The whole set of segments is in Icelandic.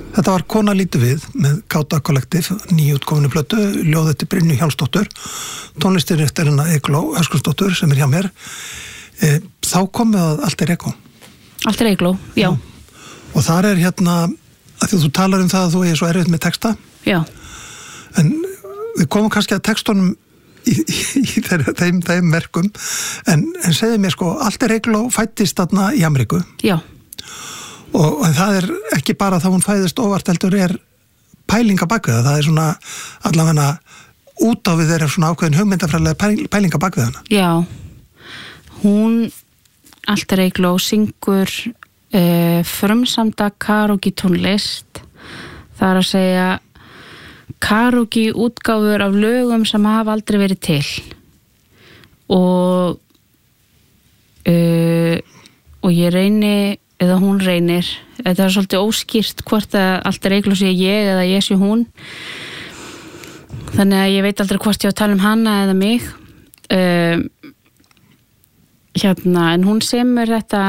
Þetta var Kona lítið við með Káta Kollektiv, nýútkominu plötu, ljóð eftir Brynju Hjálmsdóttur, tónlistin eftir hennar Eygló Höskuldsdóttur sem hjá mér. Þá komið að Alter Ego. Alter Ego, já. Og þar að þú talar það að þú er svo erfitt með texta. Já. En við komum kannski að textunum í þeim verkum, en segðu mér Alter Ego fættist þarna í Ameríku. Já. Og það er ekki bara það hún fæðist óvart heldur pælinga bakvið það er svona allavega út á við þeirra svona ákveðin hugmyndafræðilega pælinga bakvið hana. Já, hún Alter Ego syngur frumsamda karaoke tónlist, það að segja karaoke útgáfur af lögum sem hafa aldrei verið til og ég reyni eða hún reynir, þetta er svolítið óskýrt hvort að Alter Ego sé ég eða ég sé hún, þannig að ég veit aldrei hvort ég á að tala hana eða mig. En hún semur þetta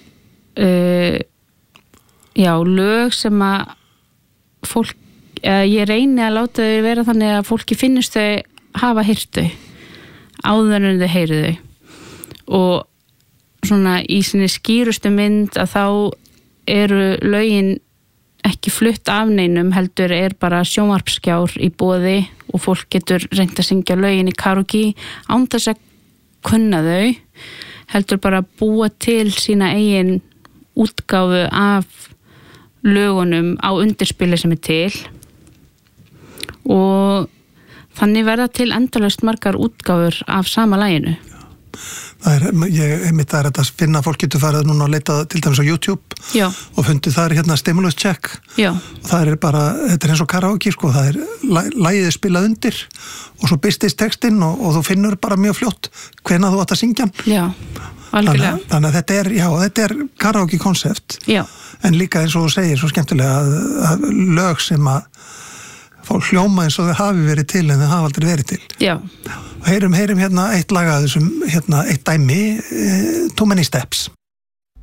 lög sem að fólk, ég reyni að láta þau vera þannig að fólki finnist þau hafa heyrt þau áður en þau heyri þau og svona í sinni skýrustu mynd að þá eru lögin ekki flutt af neinum heldur bara sjónvarpsskjár í boði og fólk getur reynt að syngja lögin í karaoke án þess að kunna þau heldur bara búa til sína eigin útgáfu af lögunum á undirspili sem til og þannig verða til endalaust margar útgáfur af sama laginu. Ég er að finna fólk getur farið núna að leita til dæmis á YouTube. Já. Og fundið það stimulus check. Já. Og það bara, þetta eins og karaoke það lagið spilað undir og svo byrstist textinn og þú finnur bara mjög fljótt hvenær þú átt að syngja. Já, algjörlega. Þannig að þetta er karaoke konsept. Já. En líka eins og þú segir svo skemmtilega að lög sem að fólk hljóma eins og þau hafi verið til en þau hafa aldrei verið til. Já. Heyrum eitt lag að þessum, eitt dæmi, Too Many Steps.